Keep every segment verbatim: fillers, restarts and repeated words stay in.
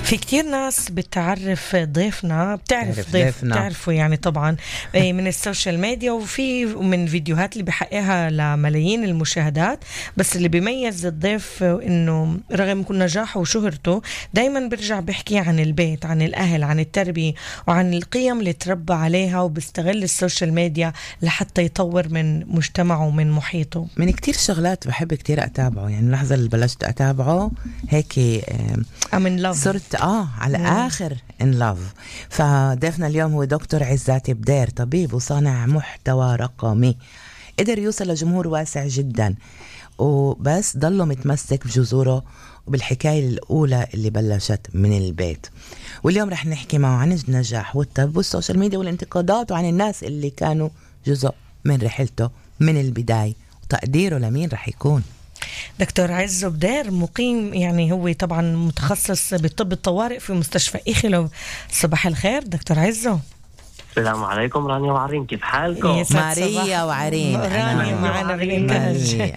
في كتير ناس بتعرف ضيفنا، بتعرف تعرف ضيف ضيفنا. بتعرفه يعني طبعا من السوشيال ميديا، وفي من فيديوهات اللي بحققها لملايين المشاهدات. بس اللي بيميز الضيف انه رغم كل نجاحه وشهرته دايما بيرجع بيحكي عن البيت، عن الاهل، عن التربية، وعن القيم اللي تربى عليها، وبيستغل السوشيال ميديا لحتى يطور من مجتمعه ومن محيطه. من كتير شغلات بحب كتير أتابعه، يعني اللحظة اللي بلشت أتابعه هيك أمن لاف صرت آه على مم. آخر إن لاف. فضيفنا اليوم هو دكتور عزات بدير، طبيب وصانع محتوى رقمي، قدر يوصل لجمهور واسع جدا، وبس ضله متمسك بجذوره وبالحكاية الأولى اللي بلشت من البيت. واليوم رح نحكي معه عن النجاح والطب والسوشيال ميديا والانتقادات، وعن الناس اللي كانوا جزء من رحلته من البداية، وتقديره لمين رح يكون. دكتور عزو بدير مقيم، يعني هو طبعا متخصص بالطب الطوارئ في مستشفى إيخلو. صباح الخير دكتور عزو. السلام عليكم رانيا وعرين، كيف حالكم؟ ماريا وعرين. رانيا معنا بالإنتاج.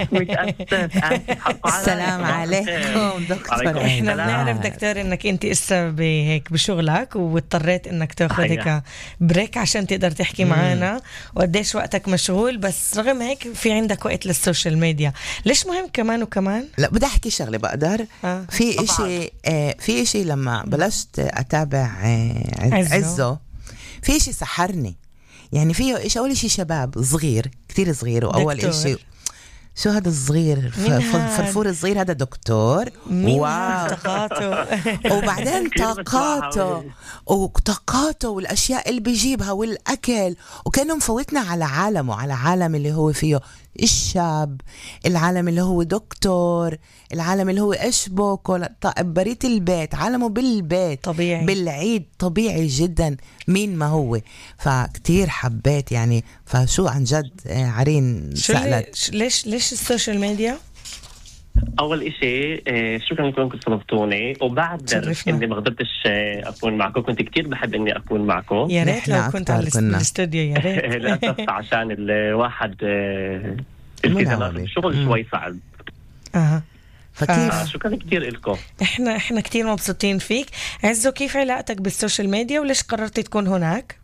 السلام عليكم دكتور. احنا بنعرف دكتور انك انت اسا بهيك بشغلك، واضطريت انك تاخذ هيك بريك عشان تقدر تحكي معنا، وقديش وقتك مشغول، بس رغم هيك في عندك وقت للسوشيال ميديا. ليش مهم كمان وكمان؟ لا بدي احكي شغله بقدر. آه. في اشي آه في اشي لما بلشت اتابع آه عزو, عزو في اشي سحرني، يعني فيه اشي. اول اشي شباب صغير كتير صغير، واول دكتور. اشي شو هذا الصغير فرفور الصغير هذا دكتور. واو طاقاته. وبعدين طاقاته وطاقاته والاشياء اللي بيجيبها والاكل، وكانه مفوتنا على عالمه، على عالم اللي هو فيه الشاب، العالم اللي هو دكتور، العالم اللي هو اشبك بريت البيت، عالمه بالبيت طبيعي بالعيد طبيعي جدا مين ما هو. فكتير حبيت يعني. فشو عن جد عرين سألت ليش ليش السوشيال ميديا؟ اول اشي شكرا لكم انكم استضفتوني، وبعد اني ما قدرتش اكون معكم، كنت كتير بحب اني اكون معكم. يا ريت لو كنت على الاستوديو يا ريت. للاسف عشان الواحد التزامات الشغل شوي صعب. اها فكيف؟ شكرا كتير لكم. احنا احنا كتير مبسوطين فيك. عزو، كيف علاقتك بالسوشيال ميديا وليش قررت تكون هناك؟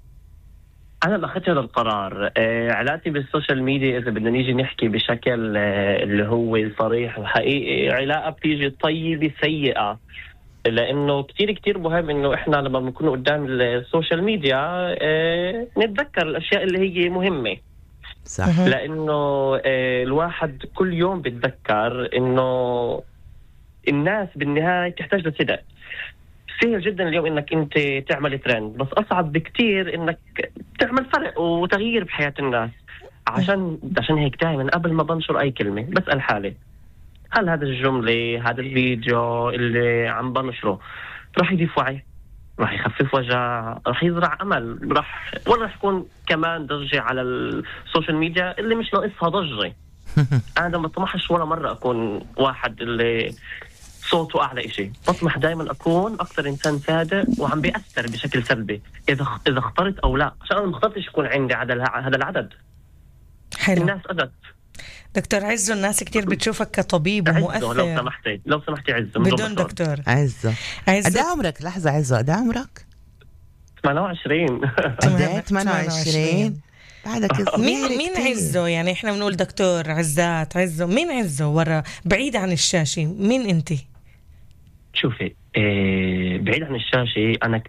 أنا ما أخذت هذا القرار. آه، علاقتي بالسوشيال ميديا إذا بدنا نيجي نحكي بشكل آه، اللي هو صريح وحقيقي، علاقة بتيجي طيبة سيئة، لأنه كتير كتير مهم إنه إحنا لما بنكون قدام السوشيال ميديا آه، نتذكر الأشياء اللي هي مهمة. صح. لأنه آه، الواحد كل يوم بتذكر إنه الناس بالنهاية تحتاج لصدق. سهل جدا اليوم انك انت تعمل ترند، بس اصعب بكتير انك تعمل فرق وتغيير بحياة الناس. عشان عشان هيك دائما قبل ما بنشر اي كلمة بسأل حالي، هل هذا الجملة هذا الفيديو اللي عم بنشره راح يضيف وعي، راح يخفف وجع، راح يزرع امل، راح ولا راح يكون كمان ضجة على السوشيال ميديا اللي مش ناقصها ضجة. انا ما طمحش ولا مرة اكون واحد اللي صوته أعلى إشي، بطمح دائما أكون أكثر إنسان صادق وعم بيأثر بشكل سلبي إذا إذا اخترت أو لا، عشان أنا ما اخترتش يكون عندي عدد هذا العدد. حلو. الناس أدت. دكتور عزو، الناس كتير بتشوفك كطبيب ومؤثر. لو سمحتي لو سمحتي عزو بدون دكتور. عزو قد عمرك؟ لحظة عزو قد عمرك؟ ثمانية وعشرين. قد ثمانية وعشرين بعدك مين مين عزو؟ يعني إحنا بنقول دكتور عزات عزو، مين عزو ورا بعيد عن الشاشة؟ مين أنتي؟ شوفي، بعيد عن الشاشة أنا